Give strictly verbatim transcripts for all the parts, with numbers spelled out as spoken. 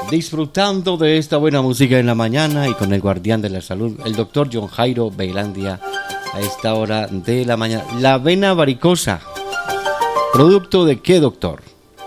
Disfrutando de esta buena música en la mañana y con el guardián de la salud, el doctor John Jairo Velandia, a esta hora de la mañana. La vena varicosa, ¿producto de qué, doctor?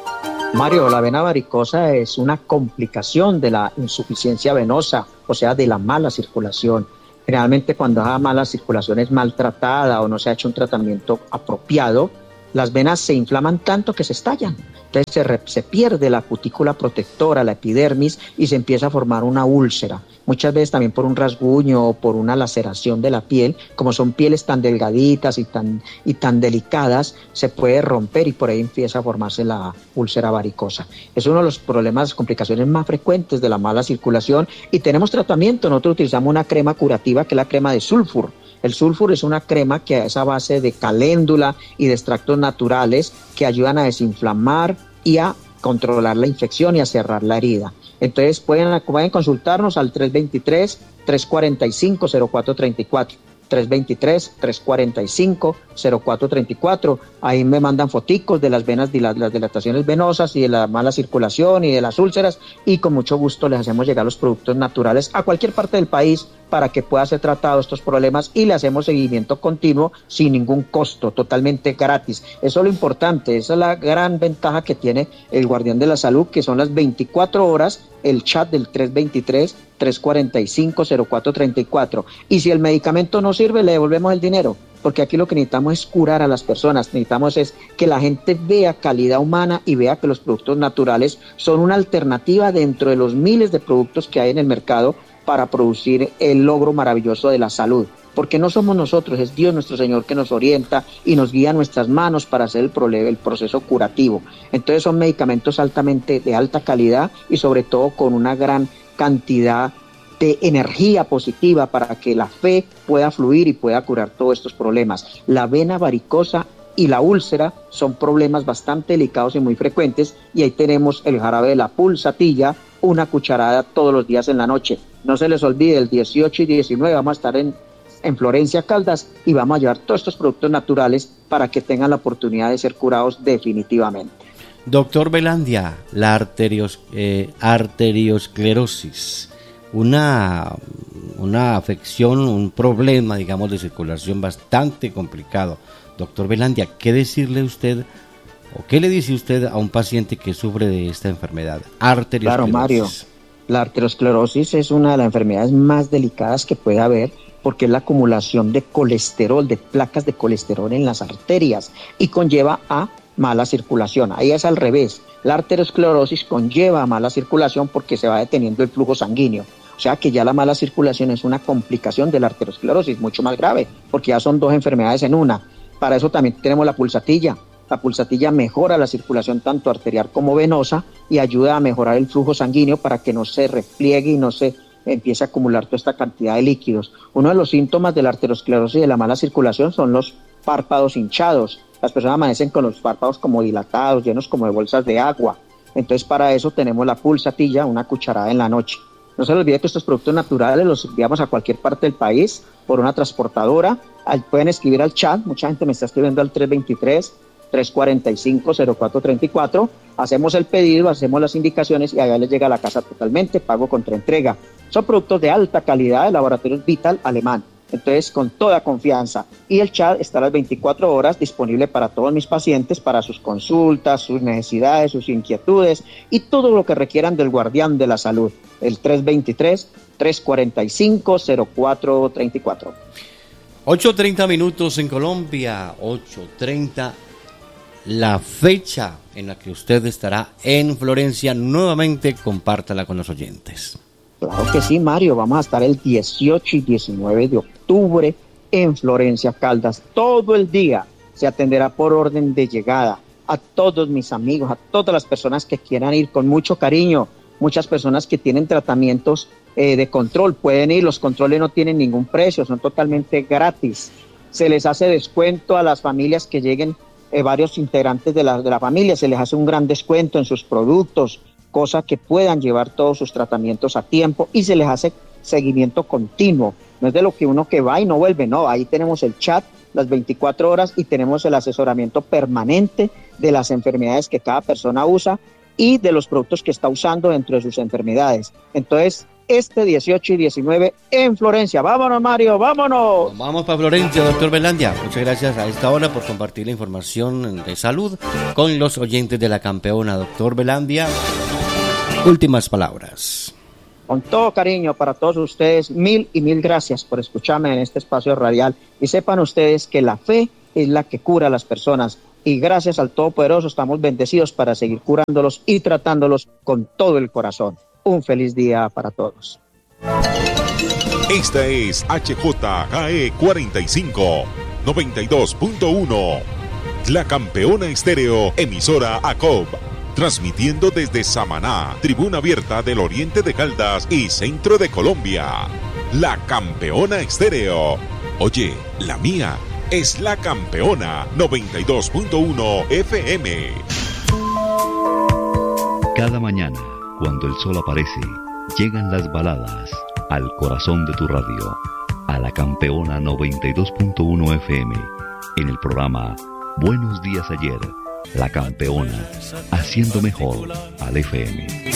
Mario, la vena varicosa es una complicación de la insuficiencia venosa, o sea, de la mala circulación. Generalmente cuando esa mala circulación es maltratada o no se ha hecho un tratamiento apropiado, las venas se inflaman tanto que se estallan. Entonces se, re, se pierde la cutícula protectora, la epidermis, y se empieza a formar una úlcera. Muchas veces también por un rasguño o por una laceración de la piel, como son pieles tan delgaditas y tan, y tan delicadas, se puede romper y por ahí empieza a formarse la úlcera varicosa. Es uno de los problemas, complicaciones más frecuentes de la mala circulación y tenemos tratamiento. Nosotros utilizamos una crema curativa que es la crema de sulfur. El sulfur es una crema que es a base de caléndula y de extractos naturales que ayudan a desinflamar y a controlar la infección y a cerrar la herida. Entonces pueden, pueden consultarnos al tres veintitrés, tres cuarenta y cinco, cero cuatro treinta y cuatro. tres veintitrés, tres cuarenta y cinco, cero cuatro treinta y cuatro. Ahí me mandan foticos de las venas, de las, las dilataciones venosas y de la mala circulación y de las úlceras, y con mucho gusto les hacemos llegar los productos naturales a cualquier parte del país para que pueda ser tratado estos problemas y le hacemos seguimiento continuo sin ningún costo, totalmente gratis. Eso es lo importante, esa es la gran ventaja que tiene el Guardián de la Salud, que son las veinticuatro horas, el chat del tres veintitrés, tres cuarenta y cinco, cero cuatro treinta y cuatro. Y si el medicamento no sirve, le devolvemos el dinero, porque aquí lo que necesitamos es curar a las personas, necesitamos es que la gente vea calidad humana y vea que los productos naturales son una alternativa dentro de los miles de productos que hay en el mercado para producir el logro maravilloso de la salud, porque no somos nosotros, es Dios nuestro Señor que nos orienta y nos guía nuestras manos para hacer el, prole- el proceso curativo. Entonces son medicamentos altamente de alta calidad y sobre todo con una gran cantidad de energía positiva para que la fe pueda fluir y pueda curar todos estos problemas. La vena varicosa y la úlcera son problemas bastante delicados y muy frecuentes, y ahí tenemos el jarabe de la pulsatilla, una cucharada todos los días en la noche. No se les olvide, el dieciocho y diecinueve vamos a estar en, en Florencia, Caldas, y vamos a llevar todos estos productos naturales para que tengan la oportunidad de ser curados definitivamente. Doctor Velandia, la arterios, eh, arteriosclerosis, una, una afección, un problema, digamos, de circulación bastante complicado. Doctor Velandia, ¿qué decirle usted o qué le dice usted a un paciente que sufre de esta enfermedad? Arteriosclerosis. Claro, Mario, la arteriosclerosis es una de las enfermedades más delicadas que puede haber, porque es la acumulación de colesterol, de placas de colesterol en las arterias, y conlleva a mala circulación. Ahí es al revés, la arteriosclerosis conlleva a mala circulación porque se va deteniendo el flujo sanguíneo. O sea que ya la mala circulación es una complicación de la arteriosclerosis, mucho más grave, porque ya son dos enfermedades en una. Para eso también tenemos la pulsatilla. La pulsatilla mejora la circulación tanto arterial como venosa y ayuda a mejorar el flujo sanguíneo para que no se repliegue y no se empiece a acumular toda esta cantidad de líquidos. Uno de los síntomas de la arteriosclerosis y de la mala circulación son los párpados hinchados. Las personas amanecen con los párpados como dilatados, llenos como de bolsas de agua. Entonces para eso tenemos la pulsatilla, una cucharada en la noche. No se les olvide que estos productos naturales los enviamos a cualquier parte del país por una transportadora. Pueden escribir al chat, mucha gente me está escribiendo al tres veintitrés, tres cuarenta y cinco, cero cuatro treinta y cuatro. Hacemos el pedido, hacemos las indicaciones y allá les llega a la casa totalmente, pago contra entrega. Son productos de alta calidad de Laboratorios Vital alemán. Entonces, con toda confianza. Y el chat está a las veinticuatro horas disponible para todos mis pacientes, para sus consultas, sus necesidades, sus inquietudes y todo lo que requieran del Guardián de la Salud. El tres veintitrés, tres cuarenta y cinco, cero cuatro treinta y cuatro. ocho treinta minutos en Colombia, ocho treinta, la fecha en la que usted estará en Florencia. Nuevamente compártala con los oyentes. Claro que sí, Mario, vamos a estar el dieciocho y diecinueve de octubre en Florencia, Caldas. Todo el día se atenderá por orden de llegada a todos mis amigos, a todas las personas que quieran ir con mucho cariño. Muchas personas que tienen tratamientos eh, de control pueden ir, los controles no tienen ningún precio, son totalmente gratis. Se les hace descuento a las familias que lleguen, eh, varios integrantes de la, de la familia, se les hace un gran descuento en sus productos, cosa que puedan llevar todos sus tratamientos a tiempo, y se les hace seguimiento continuo. No es de lo que uno que va y no vuelve, no, ahí tenemos el chat las veinticuatro horas y tenemos el asesoramiento permanente de las enfermedades que cada persona usa, y de los productos que está usando dentro de sus enfermedades. Entonces, este dieciocho y diecinueve en Florencia. ¡Vámonos, Mario! ¡Vámonos! Vamos para Florencia, doctor Velandia. Muchas gracias a esta hora por compartir la información de salud con los oyentes de La Campeona. Doctor Velandia, últimas palabras. Con todo cariño para todos ustedes, mil y mil gracias por escucharme en este espacio radial. Y sepan ustedes que la fe es la que cura a las personas. Y gracias al Todopoderoso estamos bendecidos para seguir curándolos y tratándolos con todo el corazón. Un feliz día para todos. Esta es H J G E cuarenta y cinco, noventa y dos punto uno. La Campeona Estéreo, emisora A C O B. Transmitiendo desde Samaná, tribuna abierta del oriente de Caldas y centro de Colombia. La Campeona Estéreo. Oye, la mía es La Campeona noventa y dos punto uno F M. Cada mañana, cuando el sol aparece, llegan las baladas al corazón de tu radio, a La Campeona noventa y dos punto uno F M, en el programa Buenos Días Ayer, La Campeona, haciendo mejor al F M.